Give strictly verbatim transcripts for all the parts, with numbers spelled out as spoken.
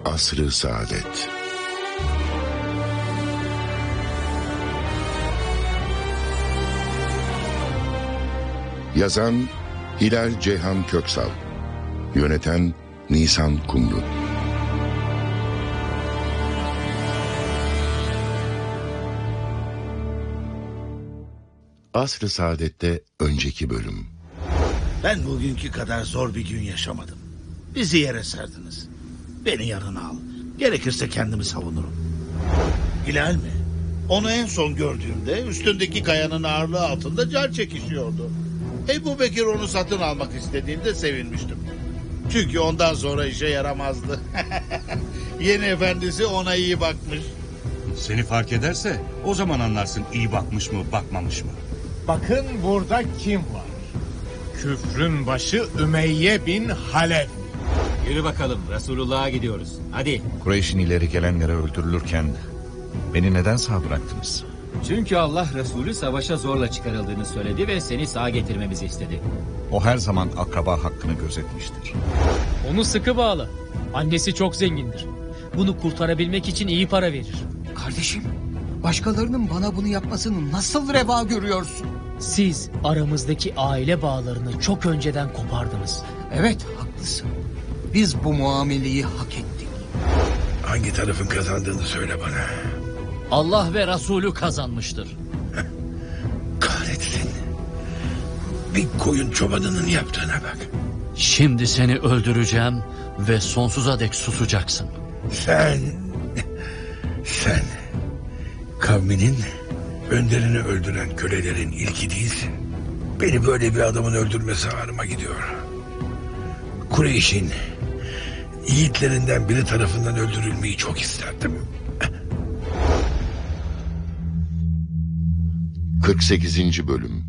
Asr-ı Saadet. Yazan Hilal Ceyhan Köksal. Yöneten Nisan Kumru. Asr-ı Saadet'te önceki bölüm. Ben bugünkü kadar zor bir gün yaşamadım. Bizi yere serdiniz. Beni yanına al. Gerekirse kendimi savunurum. Hilal mi? Onu en son gördüğümde üstündeki kayanın ağırlığı altında can çekişiyordu. Ebu Bekir onu satın almak istediğinde sevinmiştim. Çünkü ondan sonra işe yaramazdı. Yeni efendisi ona iyi bakmış. Seni fark ederse o zaman anlarsın iyi bakmış mı bakmamış mı. Bakın burada kim var? Küfrün başı Ümeyye bin Halef. Yürü bakalım, Resulullah'a gidiyoruz. Hadi. Kureyş'in ileri gelenleri öldürülürken beni neden sağ bıraktınız? Çünkü Allah Resulü savaşa zorla çıkarıldığını söyledi ve seni sağ getirmemizi istedi. O her zaman akraba hakkını gözetmiştir. Onu sıkı bağla. Annesi çok zengindir. Bunu kurtarabilmek için iyi para verir. Kardeşim, başkalarının bana bunu yapmasını nasıl reva görüyorsun? Siz aramızdaki aile bağlarını çok önceden kopardınız. Evet, haklısın. Biz bu muameleyi hak ettik. Hangi tarafın kazandığını söyle bana. Allah ve Resulü kazanmıştır. Kahretsin. Bir koyun çobanının yaptığına bak. Şimdi seni öldüreceğim ve sonsuza dek susacaksın. Sen... Sen... Kavminin önderini öldüren kölelerin ilki değilsin. Beni böyle bir adamın öldürmesi ağrıma gidiyor. Kureyş'in yiğitlerinden biri tarafından öldürülmeyi çok isterdim. kırk sekizinci bölüm.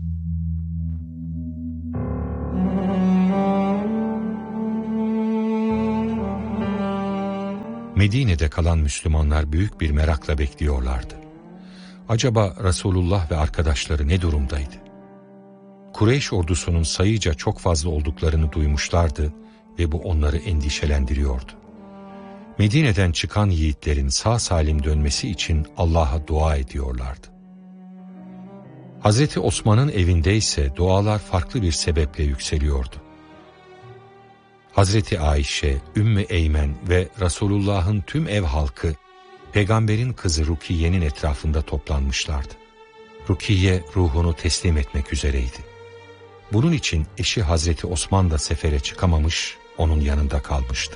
Medine'de kalan Müslümanlar büyük bir merakla bekliyorlardı. Acaba Resulullah ve arkadaşları ne durumdaydı? Kureyş ordusunun sayıca çok fazla olduklarını duymuşlardı ve bu onları endişelendiriyordu. Medine'den çıkan yiğitlerin sağ salim dönmesi için Allah'a dua ediyorlardı. Hazreti Osman'ın evinde ise dualar farklı bir sebeple yükseliyordu. Hazreti Ayşe, Ümmü Eymen ve Resulullah'ın tüm ev halkı Peygamberin kızı Rukiye'nin etrafında toplanmışlardı. Rukiye ruhunu teslim etmek üzereydi. Bunun için eşi Hazreti Osman da sefere çıkamamış, onun yanında kalmıştı.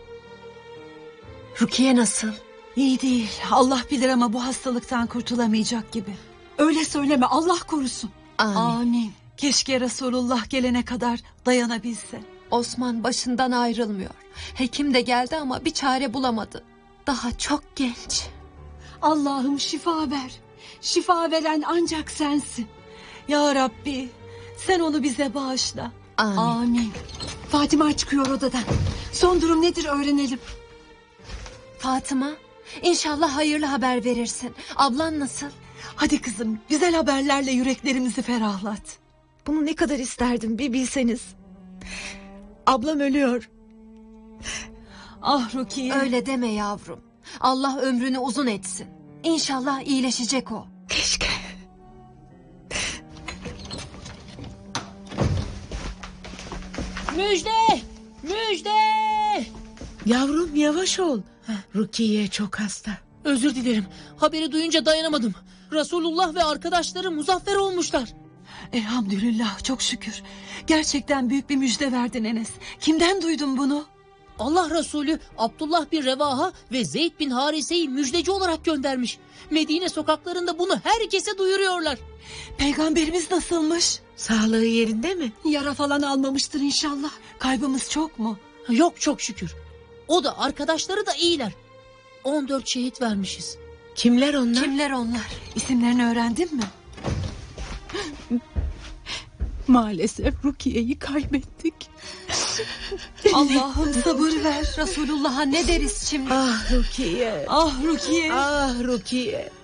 Rukiye nasıl? İyi değil. Allah bilir ama bu hastalıktan kurtulamayacak gibi. Öyle söyleme, Allah korusun. Amin. Amin. Keşke Resulullah gelene kadar dayanabilse. Osman başından ayrılmıyor. Hekim de geldi ama bir çare bulamadı. Daha çok genç. Allah'ım şifa ver. Şifa veren ancak sensin. Ya Rabbi, sen onu bize bağışla. Amin. Amin. Fatıma çıkıyor odadan. Son durum nedir öğrenelim. Fatıma, inşallah hayırlı haber verirsin. Ablan nasıl? Hadi kızım, güzel haberlerle yüreklerimizi ferahlat. Bunu ne kadar isterdim bir bilseniz. Ablam ölüyor. Ah Rukiye. Öyle deme yavrum. Allah ömrünü uzun etsin. İnşallah iyileşecek o. Keşke. Müjde! Müjde! Yavrum yavaş ol. Rukiye çok hasta. Özür dilerim. Haberi duyunca dayanamadım. Resulullah ve arkadaşları muzaffer olmuşlar. Elhamdülillah, çok şükür. Gerçekten büyük bir müjde verdin Enes. Kimden duydun bunu? Allah Resulü Abdullah bin Revaha ve Zeyd bin Harise'yi müjdeci olarak göndermiş. Medine sokaklarında bunu herkese duyuruyorlar. Peygamberimiz nasılmış? Sağlığı yerinde mi? Yara falan almamıştır inşallah. Kaybımız çok mu? Yok çok şükür. O da arkadaşları da iyiler. on dört şehit vermişiz. Kimler onlar? Kimler onlar? İsimlerini öğrendin mi? Maalesef Rukiye'yi kaybettik. Allah'ım sabır ver. Resulullah'a ne deriz şimdi? Ah Rukiye. Ah Rukiye. Ah Rukiye.